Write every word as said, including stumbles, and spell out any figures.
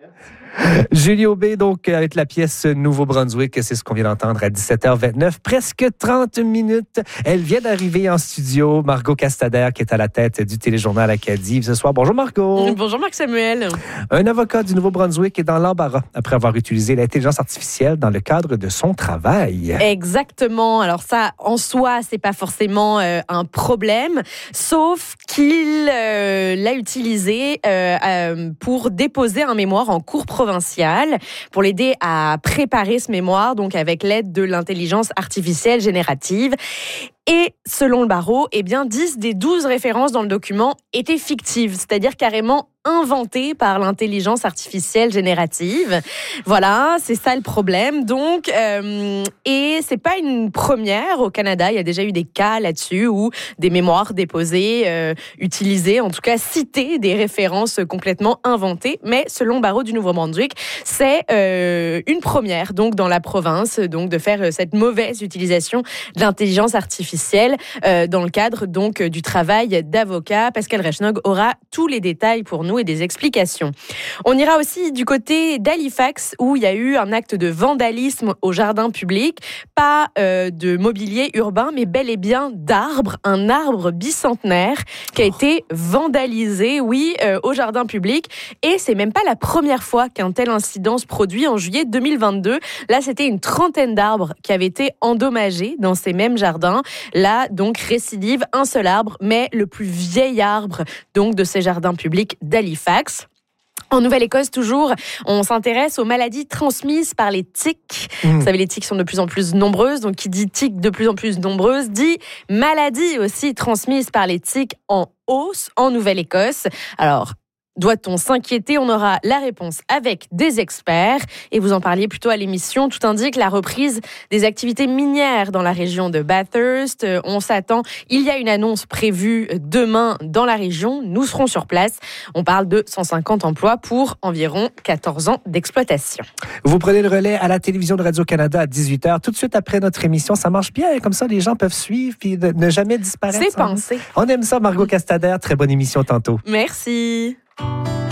Julie Aubé, donc, avec la pièce Nouveau-Brunswick, c'est ce qu'on vient d'entendre à dix-sept heures vingt-neuf, presque trente minutes. Elle vient d'arriver en studio, Margot Castader, qui est à la tête du téléjournal Acadie ce soir. Bonjour Margot. Bonjour Marc-Samuel. Un avocat du Nouveau-Brunswick est dans l'embarras après avoir utilisé l'intelligence artificielle dans le cadre de son travail. Exactement. Alors ça, en soi, c'est pas forcément euh, un problème, sauf qu'il euh, l'a utilisé euh, euh, pour déposer un mémoire en cour provinciale pour l'aider à préparer ce mémoire, donc avec l'aide de l'intelligence artificielle générative. Et selon le barreau, eh bien, dix des douze références dans le document étaient fictives, c'est-à-dire carrément inventées par l'intelligence artificielle générative. Voilà, c'est ça le problème. Donc, euh, et c'est pas une première au Canada. Il y a déjà eu des cas là-dessus où des mémoires déposées, euh, utilisées, en tout cas citées, des références complètement inventées. Mais selon le barreau du Nouveau-Brunswick, c'est euh, une première, donc dans la province, donc de faire cette mauvaise utilisation de l'intelligence artificielle. Euh, dans le cadre donc du travail d'avocat. Pascal Rechnog aura tous les détails pour nous et des explications. On ira aussi du côté d'Halifax où il y a eu un acte de vandalisme au jardin public, pas euh, de mobilier urbain mais bel et bien d'arbres, un arbre bicentenaire qui a été vandalisé, oui, euh, au jardin public, et c'est même pas la première fois qu'un tel incident se produit. En juillet deux mille vingt-deux, là c'était une trentaine d'arbres qui avaient été endommagés dans ces mêmes jardins. Là, donc, récidive, un seul arbre, mais le plus vieil arbre donc de ces jardins publics d'Halifax. En Nouvelle-Écosse, toujours, on s'intéresse aux maladies transmises par les tiques. Mmh. Vous savez, les tiques sont de plus en plus nombreuses. Donc, qui dit tiques de plus en plus nombreuses, dit maladies aussi transmises par les tiques en hausse en Nouvelle-Écosse. Alors, doit-on s'inquiéter? On aura la réponse avec des experts. Et vous en parliez plutôt à l'émission. Tout indique la reprise des activités minières dans la région de Bathurst. On s'attend. Il y a une annonce prévue demain dans la région. Nous serons sur place. On parle de cent cinquante emplois pour environ quatorze ans d'exploitation. Vous prenez le relais à la télévision de Radio-Canada à dix-huit heures. Tout de suite après notre émission. Ça marche bien. Comme ça, les gens peuvent suivre et ne jamais disparaître. C'est pensé. On aime ça, Margot Castader. Très bonne émission tantôt. Merci.